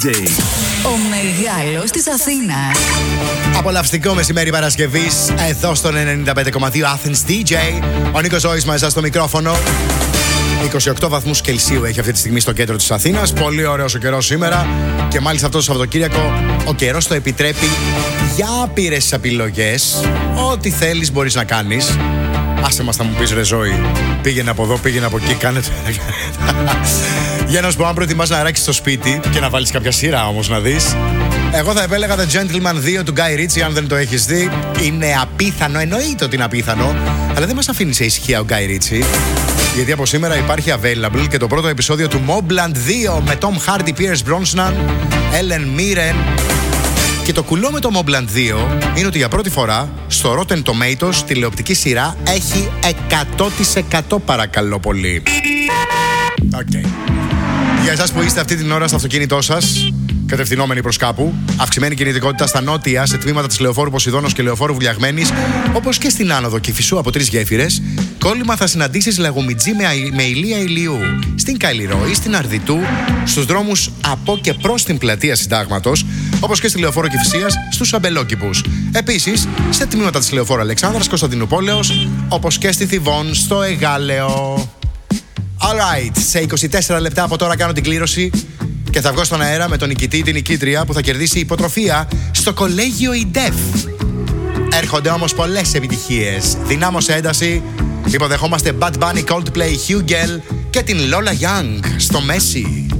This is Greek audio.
DJ. Ο μεγάλος της Αθήνας. Απολαυστικό μεσημέρι Παρασκευής εδώ στον 95,2 Athens DJ. Ο Νίκος Ζώης μαζί στο μικρόφωνο. 28 βαθμούς Κελσίου έχει αυτή τη στιγμή στο κέντρο της Αθήνας. Πολύ ωραίος ο καιρός σήμερα. Και μάλιστα αυτό το Σαββατοκύριακο ο καιρός το επιτρέπει για άπειρες επιλογές. Ό,τι θέλεις μπορείς να κάνεις. Άσε μας να μου πεις ρε Ζώη, πήγαινε από εδώ, πήγαινε από εκεί, κάνε το. Για να σου πω, αν προετοιμάσαι να ράξεις στο σπίτι και να βάλεις κάποια σειρά όμως να δεις. Εγώ θα επέλεγα The Gentleman 2 του Guy Ritchie, αν δεν το έχεις δει. Είναι απίθανο, εννοείται ότι είναι απίθανο. Αλλά δεν μας αφήνει σε ησυχία ο Guy Ritchie. Γιατί από σήμερα υπάρχει available και το πρώτο επεισόδιο του Mobland 2 με Tom Hardy, Pierce Brosnan, Ellen Mirren. Και το κουλό με το Mobland 2 είναι ότι για πρώτη φορά στο Rotten Tomatoes τηλεοπτική σειρά έχει 100% παρακαλώ πολύ. Okay. Για εσάς που είστε αυτή την ώρα στο αυτοκίνητό σας, κατευθυνόμενοι προς κάπου, αυξημένη κινητικότητα στα νότια σε τμήματα της Λεωφόρου Ποσειδώνος και Λεωφόρου Βουλιαγμένης, όπως και στην άνοδο Κηφισού από 3 γέφυρες, κόλλημα θα συναντήσεις Λαγομιτζή με ηλία ηλιού, στην Καηλιρό ή στην Αρδιτού, στους δρόμους από και προς την πλατεία Συντάγματος, όπως και στη Λεωφόρο Κηφισίας στους Αμπελόκηπους. Επίσης, σε τμήματα της Λεωφόρου Αλεξάνδρας Κωνσταντινουπόλεως, όπως και στη Θηβών στο Εγάλεο. Alright, σε 24 λεπτά από τώρα κάνω την κλήρωση και θα βγω στον αέρα με τον νικητή ή την νικήτρια που θα κερδίσει υποτροφία στο κολέγιο ΙΝΤΕΦ. Έρχονται όμως πολλές επιτυχίες. Δυνάμωσε ένταση. Υποδεχόμαστε Bad Bunny, Coldplay, Hugel και την Lola Young στο Μέση.